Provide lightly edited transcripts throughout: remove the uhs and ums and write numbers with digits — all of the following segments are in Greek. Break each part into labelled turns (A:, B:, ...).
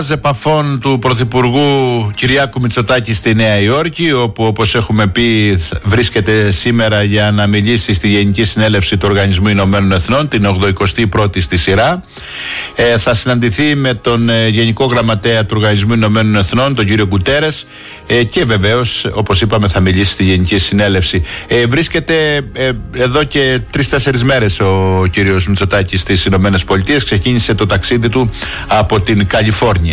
A: Επαφών του Πρωθυπουργού Κυριάκου Μητσοτάκη στη Νέα Υόρκη, όπου, όπως έχουμε πει, βρίσκεται σήμερα για να μιλήσει στη Γενική Συνέλευση του Οργανισμού Ηνωμένων Εθνών, την 81η στη σειρά. Θα συναντηθεί με τον Γενικό Γραμματέα του Οργανισμού Ηνωμένων Εθνών, τον κύριο Γκουτέρες, και βεβαίως, όπως είπαμε, θα μιλήσει στη Γενική Συνέλευση. Βρίσκεται εδώ και 3-4 μέρες ο κύριος Μητσοτάκης στις Ηνωμένες Πολιτείες. Ξεκίνησε το ταξίδι του από την Καλιφόρνια.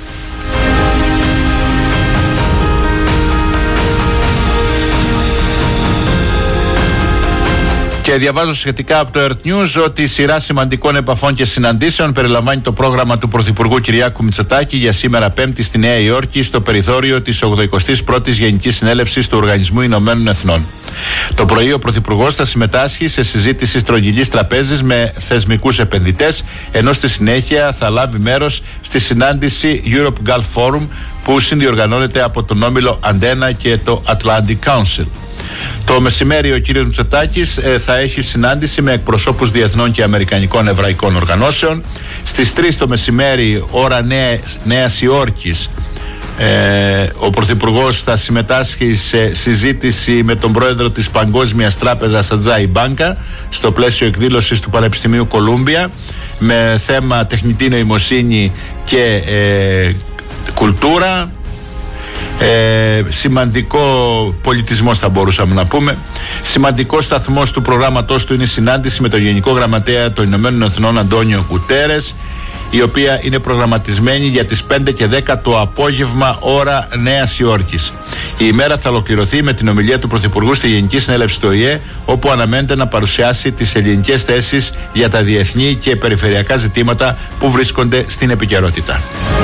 A: Και διαβάζω σχετικά από το Earth News ότι η σειρά σημαντικών επαφών και συναντήσεων περιλαμβάνει το πρόγραμμα του Πρωθυπουργού Κυριάκου Μητσοτάκη για σήμερα Πέμπτη στη Νέα Υόρκη, στο περιθώριο της 81ης Γενικής Συνέλευσης του Οργανισμού Ηνωμένων Εθνών. Το πρωί ο Πρωθυπουργός θα συμμετάσχει σε συζήτηση στρογγυλής τραπέζης με θεσμικούς επενδυτές, ενώ στη συνέχεια θα λάβει μέρος στη συνάντηση Europe Gulf Forum που συνδιοργανώνεται από τον όμιλο Αντένα και το Atlantic Council. Το μεσημέρι ο κύριος Μητσοτάκης θα έχει συνάντηση με εκπροσώπους διεθνών και αμερικανικών εβραϊκών οργανώσεων. Στις 3 το μεσημέρι, ώρα Νέας Υόρκης, ο Πρωθυπουργός θα συμμετάσχει σε συζήτηση με τον πρόεδρο της Παγκόσμιας Τράπεζας Ατζάι Μπάνκα στο πλαίσιο εκδήλωσης του Πανεπιστημίου Κολούμπια με θέμα τεχνητή νοημοσύνη και κουλτούρα. Σημαντικό πολιτισμός θα μπορούσαμε να πούμε. Σημαντικός σταθμός του προγράμματός του είναι η συνάντηση με τον Γενικό Γραμματέα των Ηνωμένων Εθνών Αντώνιο Γκουτέρες, η οποία είναι προγραμματισμένη για τις 5 και 10 το απόγευμα ώρα Νέας Υόρκης. Η ημέρα θα ολοκληρωθεί με την ομιλία του Πρωθυπουργού στη Γενική Συνέλευση του ΟΗΕ, όπου αναμένεται να παρουσιάσει τις ελληνικές θέσεις για τα διεθνή και περιφερειακά ζητήματα που βρίσκονται στην επικαιρότητα.